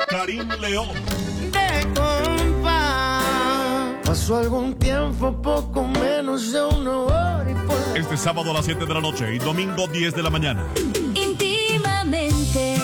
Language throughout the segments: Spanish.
Karim León. De compa, pasó algún tiempo, poco menos de una hora y por... Este sábado a las 7 de la noche y domingo 10 de la mañana. Íntimamente.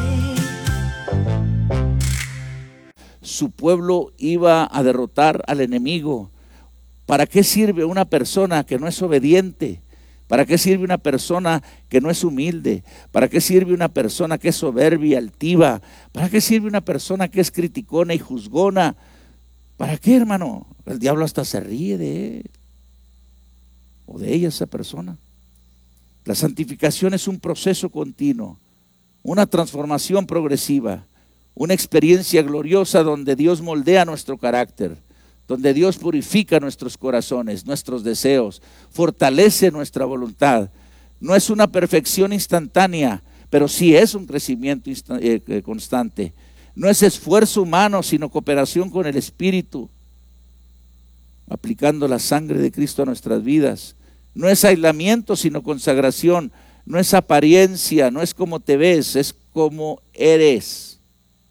Su pueblo iba a derrotar al enemigo. ¿Para qué sirve una persona que no es obediente? ¿Para qué sirve una persona que no es humilde? ¿Para qué sirve una persona que es soberbia, altiva? ¿Para qué sirve una persona que es criticona y juzgona? ¿Para qué, hermano? El diablo hasta se ríe de él o de ella, esa persona. La santificación es un proceso continuo, una transformación progresiva, una experiencia gloriosa donde Dios moldea nuestro carácter, donde Dios purifica nuestros corazones, nuestros deseos, fortalece nuestra voluntad. No es una perfección instantánea, pero sí es un crecimiento constante. No es esfuerzo humano, sino cooperación con el Espíritu, aplicando la sangre de Cristo a nuestras vidas. No es aislamiento, sino consagración. No es apariencia, no es como te ves, es como eres.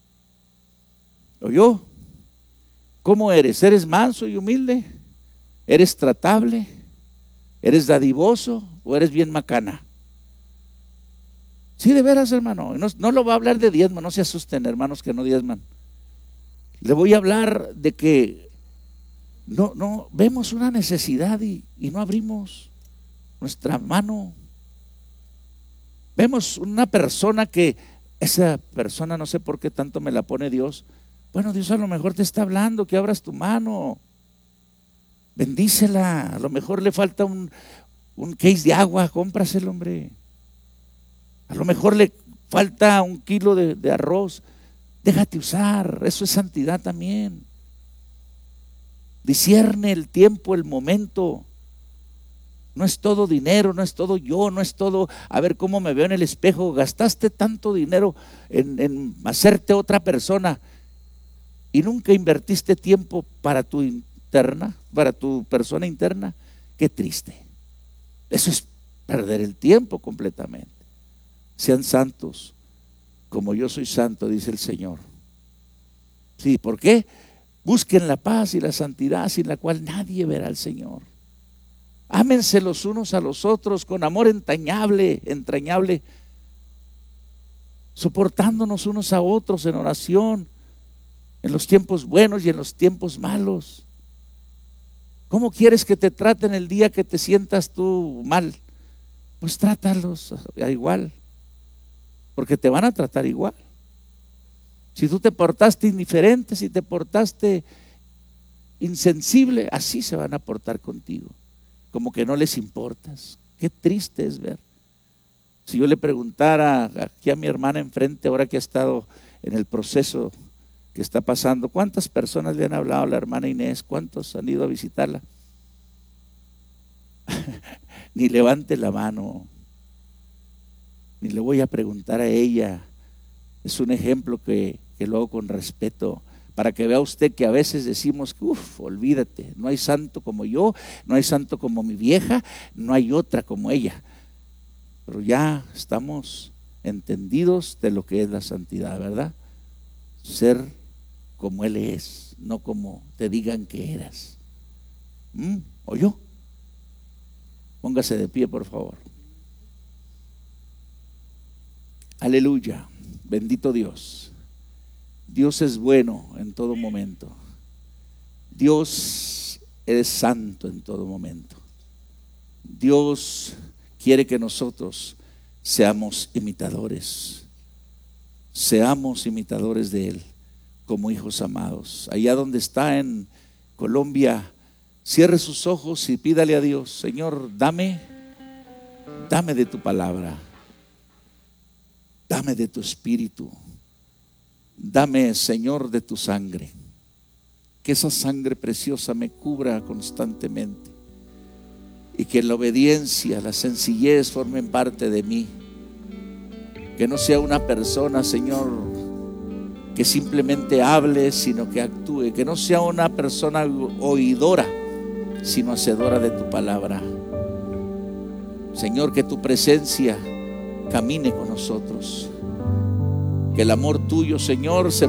¿Oyó? ¿Cómo eres? ¿Eres manso y humilde? ¿Eres tratable? ¿Eres dadivoso o eres bien macana? Sí, de veras, hermano. No lo va a hablar de diezmo, no se asusten, hermanos que no diezman. Le voy a hablar de que no vemos una necesidad y no abrimos nuestra mano. Vemos una persona que esa persona no sé por qué tanto me la pone Dios. Bueno, Dios a lo mejor te está hablando que abras tu mano, bendícela. A lo mejor le falta un case de agua, cómpraselo, hombre. A lo mejor le falta 1 kilo de arroz, déjate usar. Eso es santidad también. Discierne el tiempo, el momento. No es todo dinero, no es todo yo, no es todo a ver cómo me veo en el espejo. Gastaste tanto dinero en hacerte otra persona y nunca invertiste tiempo para tu interna, para tu persona interna. Qué triste. Eso es perder el tiempo completamente. Sean santos como yo soy santo, dice el Señor. Sí, ¿por qué? Busquen la paz y la santidad sin la cual nadie verá al Señor. Ámense los unos a los otros con amor entrañable, soportándonos unos a otros en oración, en los tiempos buenos y en los tiempos malos. ¿Cómo quieres que te traten el día que te sientas tú mal? Pues trátalos igual, porque te van a tratar igual. Si tú te portaste indiferente, si te portaste insensible, así se van a portar contigo, como que no les importas. Qué triste es ver. Si yo le preguntara aquí a mi hermana enfrente, ahora que ha estado en el proceso que está pasando, ¿cuántas personas le han hablado a la hermana Inés? ¿Cuántos han ido a visitarla? Ni levante la mano, ni le voy a preguntar a ella. Es un ejemplo que lo hago con respeto, para que vea usted que a veces decimos, olvídate, no hay santo como yo, no hay santo como mi vieja, no hay otra como ella. Pero ya estamos entendidos de lo que es la santidad, ¿verdad? Ser como Él es, no como te digan que eras. ¿Oyó? Póngase de pie, por favor. Aleluya, bendito Dios. Dios es bueno en todo momento. Dios es santo en todo momento. Dios quiere que nosotros seamos imitadores de Él como hijos amados. Allá donde está en Colombia, cierre sus ojos y pídale a Dios: Señor, dame de tu palabra, dame de tu espíritu, dame, Señor, de tu sangre. Que esa sangre preciosa me cubra constantemente y que la obediencia, la sencillez formen parte de mí. Que no sea una persona, Señor, que simplemente hable, sino que actúe. Que no sea una persona oidora, sino hacedora de tu palabra. Señor, que tu presencia camine con nosotros. Que el amor tuyo, Señor, se